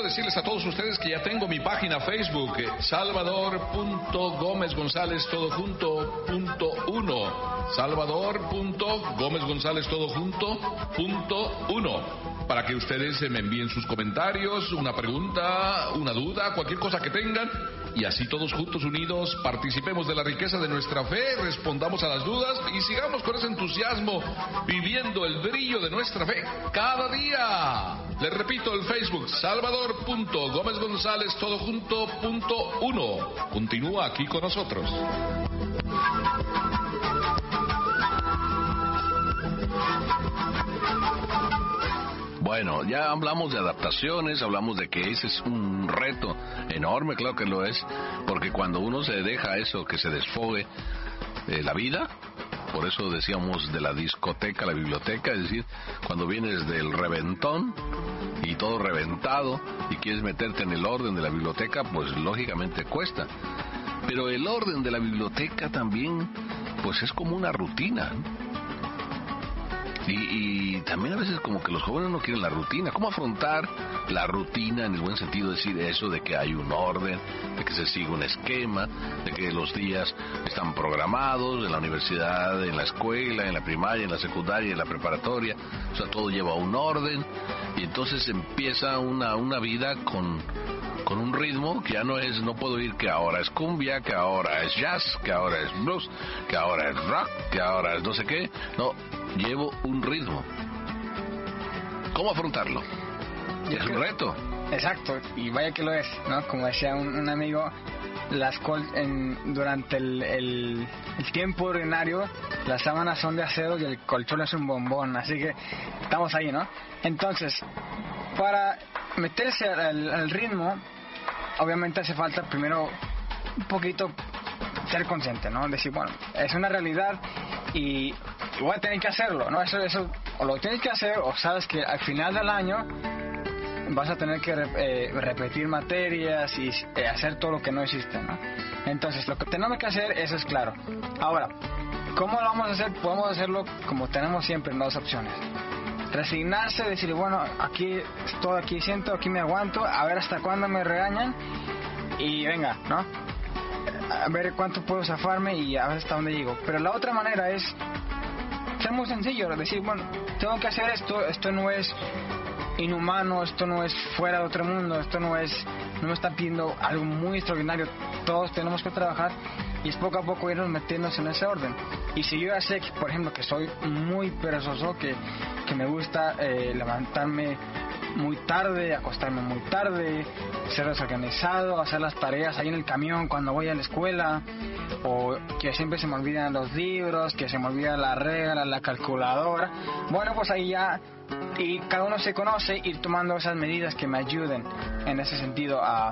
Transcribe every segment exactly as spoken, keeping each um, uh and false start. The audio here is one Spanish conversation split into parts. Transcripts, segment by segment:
decirles a todos ustedes que ya tengo mi página Facebook, eh, Salvador punto Gómez González todo junto punto uno. Salvador punto Gómez González todo junto punto uno. Para que ustedes me envíen sus comentarios, una pregunta, una duda, cualquier cosa que tengan, y así todos juntos unidos participemos de la riqueza de nuestra fe, respondamos a las dudas y sigamos con ese entusiasmo viviendo el brillo de nuestra fe cada día. Les repito, el Facebook, Salvador punto Gómez González todo junto punto uno. Continúa aquí con nosotros. Bueno, ya hablamos de adaptaciones, hablamos de que ese es un reto enorme, claro que lo es, porque cuando uno se deja a eso, que se desfogue eh, la vida, por eso decíamos de la discoteca a la biblioteca, es decir, cuando vienes del reventón y todo reventado y quieres meterte en el orden de la biblioteca, pues lógicamente cuesta. Pero el orden de la biblioteca también, pues es como una rutina, ¿no? Y, y también a veces como que los jóvenes no quieren la rutina. ¿Cómo afrontar la rutina en el buen sentido? Decir eso de que hay un orden, de que se sigue un esquema, de que los días están programados en la universidad, en la escuela, en la primaria, en la secundaria, en la preparatoria. O sea, todo lleva un orden y entonces empieza una, una vida con... con un ritmo que ya no es, no puedo ir que ahora es cumbia, que ahora es jazz, que ahora es blues, que ahora es rock, que ahora es no sé qué. No, llevo un ritmo. ¿Cómo afrontarlo? Yo es creo, un reto. Exacto, y vaya que lo es, ¿no? Como decía un, un amigo, las col en, durante el, el, el tiempo ordinario, las sábanas son de acero y el colchón es un bombón, así que estamos ahí, ¿no? Entonces, para meterse al, al ritmo, obviamente hace falta primero un poquito ser consciente, ¿no? Decir, bueno, es una realidad y, y voy a tener que hacerlo, ¿no? Eso, eso, o lo tienes que hacer, o sabes que al final del año vas a tener que eh, repetir materias y eh, hacer todo lo que no hiciste, ¿no? Entonces, lo que tenemos que hacer, eso es claro. Ahora, ¿cómo lo vamos a hacer? Podemos hacerlo como tenemos siempre en dos opciones. Resignarse, decir, bueno, aquí estoy, aquí siento, aquí me aguanto, a ver hasta cuándo me regañan y venga, ¿no? A ver cuánto puedo zafarme y a ver hasta dónde llego. Pero la otra manera es ser muy sencillo, decir, bueno, tengo que hacer esto, esto no es inhumano, esto no es fuera de otro mundo, esto no es, no me está pidiendo algo muy extraordinario, todos tenemos que trabajar y es poco a poco irnos metiéndonos en ese orden. Y si yo ya sé que, por ejemplo, que soy muy perezoso, que, que me gusta eh, levantarme muy tarde, acostarme muy tarde, ser desorganizado, hacer las tareas ahí en el camión cuando voy a la escuela, o que siempre se me olvidan los libros, que se me olvida la regla, la calculadora, bueno, pues ahí ya, y cada uno se conoce, ir tomando esas medidas que me ayuden en ese sentido a,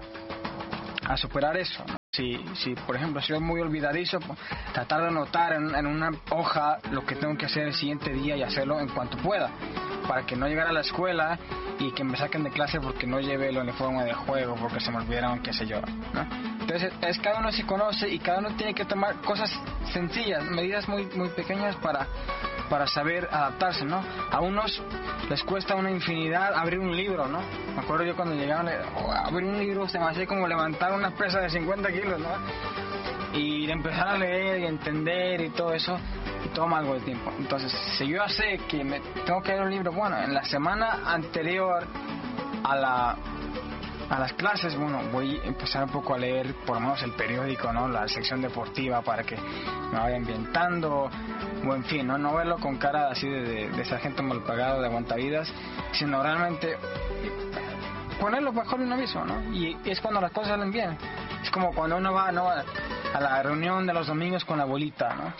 a superar eso, ¿no? Si, si, por ejemplo, si soy muy olvidadizo, pues, tratar de anotar en, en una hoja lo que tengo que hacer el siguiente día y hacerlo en cuanto pueda, para que no llegara a la escuela y que me saquen de clase porque no lleve el uniforme de juego, porque se me olvidaron, qué sé yo, ¿no? Entonces, es, cada uno se conoce y cada uno tiene que tomar cosas sencillas, medidas muy, muy pequeñas para, para saber adaptarse, ¿no? A unos les cuesta una infinidad abrir un libro, ¿no? Me acuerdo yo cuando llegaban a abrir un libro, se me hacía como levantar una pesa de cincuenta kilos, ¿no? Y empezar a leer y entender y todo eso, y toma algo de tiempo. Entonces, si yo ya sé que me tengo que leer un libro, bueno, en la semana anterior a la a las clases, bueno, voy a empezar un poco a leer por lo menos el periódico, ¿no? La sección deportiva para que me vaya ambientando, o en fin, ¿no? No verlo con cara así de, de, de sargento mal pagado, de aguantavidas, sino realmente ponerlo bajo un aviso, ¿no? Y es cuando las cosas salen bien. Es como cuando uno va, ¿no?, a la reunión de los domingos con la abuelita, ¿no?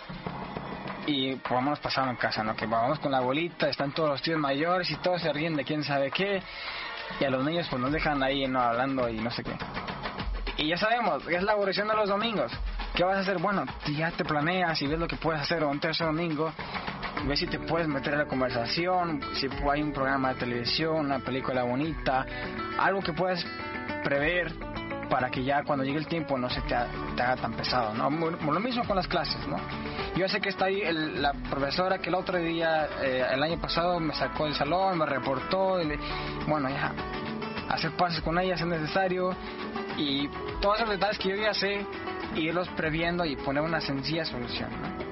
Y por lo menos pasaba en casa, ¿no? Que vamos con la abuelita, están todos los tíos mayores y todos se ríen de quién sabe qué, y a los niños pues nos dejan ahí, ¿no?, hablando y no sé qué. Y ya sabemos, es la aburrición de los domingos. ¿Qué vas a hacer? Bueno, ya te planeas y ves lo que puedes hacer un tercer domingo, ves si te puedes meter en la conversación, si hay un programa de televisión, una película bonita, algo que puedas prever para que ya cuando llegue el tiempo no se te, ha, te haga tan pesado, ¿no? Lo mismo con las clases, ¿no? Yo sé que está ahí el, la profesora que el otro día, eh, el año pasado me sacó del salón, me reportó, y le, bueno, ya, hacer pases con ellas si es necesario, y todos esos detalles que yo ya sé, irlos previendo y poner una sencilla solución, ¿no?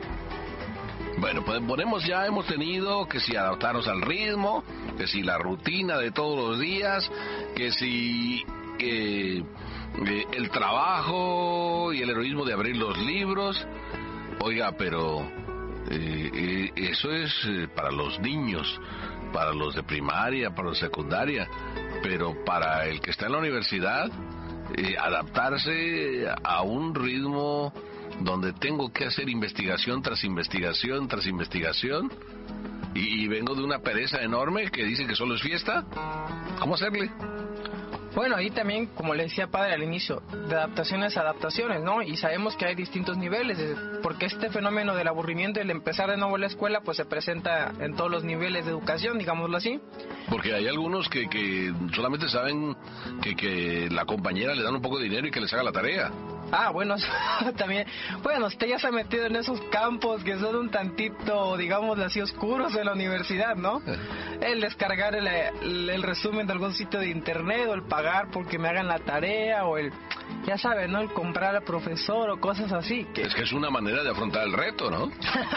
Bueno, pues ponemos ya, hemos tenido que si adaptarnos al ritmo, que si la rutina de todos los días, que si eh, eh, el trabajo y el heroísmo de abrir los libros. Oiga, pero eh, eh, eso es eh, para los niños, para los de primaria, para los de secundaria, pero para el que está en la universidad, eh, adaptarse a un ritmo donde tengo que hacer investigación tras investigación tras investigación y, y vengo de una pereza enorme que dice que solo es fiesta. ¿Cómo hacerle? Bueno, ahí también, como le decía padre al inicio, de adaptaciones a adaptaciones, ¿no? Y sabemos que hay distintos niveles, porque este fenómeno del aburrimiento y el empezar de nuevo la escuela, pues se presenta en todos los niveles de educación, digámoslo así. Porque hay algunos que, que solamente saben que, que la compañera le dan un poco de dinero y que les haga la tarea. Ah, bueno, también, bueno, usted ya se ha metido en esos campos que son un tantito, digamos así, oscuros de la universidad, ¿no? El descargar el, el, el resumen de algún sitio de internet, o el pagar porque me hagan la tarea, o el, ya sabe, ¿no? El comprar al profesor o cosas así. Que... Es que es una manera de afrontar el reto, ¿no?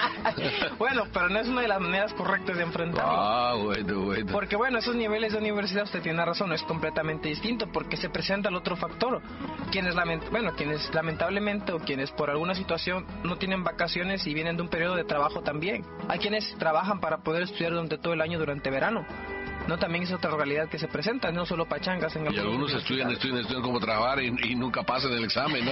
Bueno, pero no es una de las maneras correctas de enfrentarlo. Ah, bueno, bueno. Porque bueno, esos niveles de universidad, usted tiene razón, es completamente distinto, porque se presenta el otro factor. Quienes, lament bueno, quienes lamentablemente o quienes por alguna situación no tienen vacaciones y vienen de un periodo de trabajo también. Hay quienes trabajan para poder estudiar durante todo el año durante verano. No, también es otra realidad que se presenta, no solo pachangas en el. Y algunos estudian, estudian, estudian como trabajar y, y nunca pasan el examen, ¿no?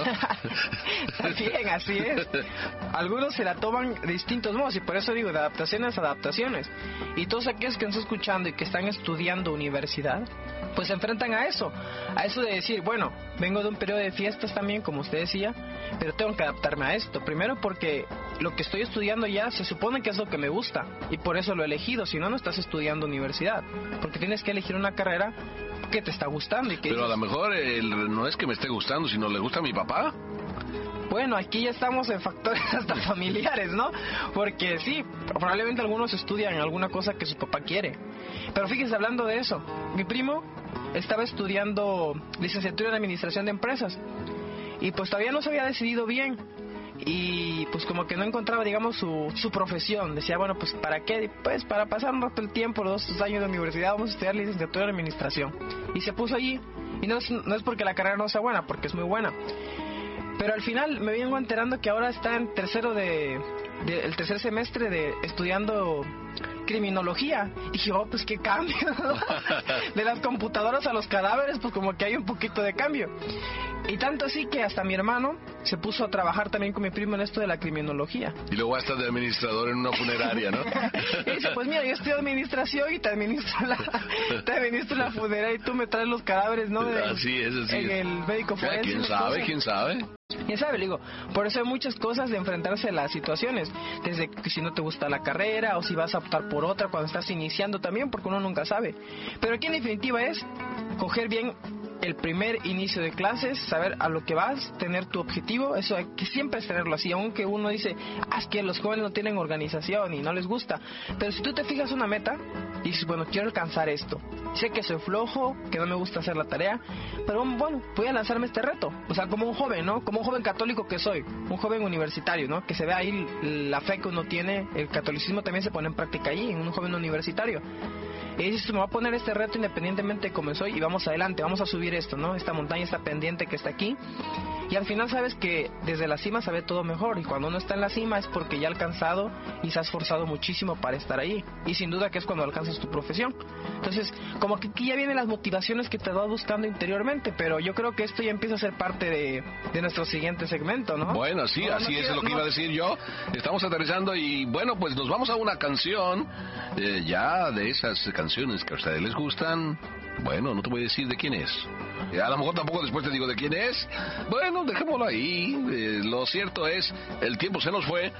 También, así es. Algunos se la toman de distintos modos, y por eso digo, de adaptaciones a adaptaciones. Y todos aquellos que nos están escuchando y que están estudiando universidad, pues se enfrentan a eso, a eso de decir, bueno, vengo de un periodo de fiestas también, como usted decía, pero tengo que adaptarme a esto. Primero porque lo que estoy estudiando ya se supone que es lo que me gusta, y por eso lo he elegido. Si no, no estás estudiando universidad, porque tienes que elegir una carrera que te está gustando. Y que pero dices, a lo mejor el, no es que me esté gustando, sino le gusta a mi papá. Bueno, aquí ya estamos en factores hasta familiares, ¿no? Porque sí, probablemente algunos estudian alguna cosa que su papá quiere. Pero fíjense, hablando de eso, mi primo estaba estudiando licenciatura en Administración de Empresas, y pues todavía no se había decidido bien, y pues como que no encontraba, digamos, su, su profesión. Decía, bueno, pues ¿para qué? Pues para pasar un rato el tiempo, los dos años de universidad, vamos a estudiar licenciatura en Administración. Y se puso allí, y no es, no es porque la carrera no sea buena, porque es muy buena. Pero al final me vengo enterando que ahora está en tercero de, de el tercer semestre de estudiando criminología. Y dije, oh, pues qué cambio, ¿no? De las computadoras a los cadáveres, pues como que hay un poquito de cambio. Y tanto así que hasta mi hermano se puso a trabajar también con mi primo en esto de la criminología. Y luego hasta de administrador en una funeraria, ¿no? Y dice, pues mira, yo estudio administración y te administro la, te administro la funeraria, y tú me traes los cadáveres, ¿no? De, así es, así en es. el médico forense. ¿Quién sabe? ¿Quién sabe? ¿Quién sabe? Le digo, por eso hay muchas cosas de enfrentarse a las situaciones, desde que si no te gusta la carrera, o si vas a optar por otra cuando estás iniciando también, porque uno nunca sabe. Pero aquí en definitiva es coger bien el primer inicio de clases, saber a lo que vas, tener tu objetivo. Eso hay que siempre es tenerlo así, aunque uno dice, ah, es que los jóvenes no tienen organización y no les gusta. Pero si tú te fijas una meta y dices, bueno, quiero alcanzar esto, sé que soy flojo, que no me gusta hacer la tarea, pero bueno, voy a lanzarme este reto. O sea, como un joven, ¿no? Como un joven católico que soy, un joven universitario, ¿no? Que se ve ahí la fe que uno tiene, el catolicismo también se pone en práctica allí, en un joven universitario. Y dices, me voy a poner este reto independientemente de cómo soy, y vamos adelante, vamos a subir esto, ¿no? Esta montaña, esta pendiente que está aquí. Y al final sabes que desde la cima se ve todo mejor, y cuando uno está en la cima es porque ya ha alcanzado y se ha esforzado muchísimo para estar ahí. Y sin duda que es cuando alcanzas tu profesión. Entonces, como que aquí ya vienen las motivaciones que te vas buscando interiormente, pero yo creo que esto ya empieza a ser parte de, de nuestro siguiente segmento, ¿no? Bueno, sí, no, así no, es no, lo que no. iba a decir yo. Estamos aterrizando y bueno, pues nos vamos a una canción, eh, ya de esas canciones que a ustedes les gustan. Bueno, no te voy a decir de quién es. A lo mejor tampoco después te digo de quién es. Bueno, dejémoslo ahí. Eh, lo cierto es, el tiempo se nos fue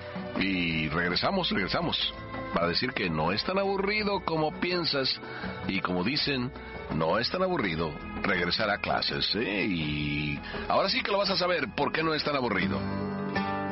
y regresamos, regresamos. Para decir que no es tan aburrido como piensas, y como dicen, no es tan aburrido regresar a clases, ¿eh? Y ahora sí que lo vas a saber por qué no es tan aburrido.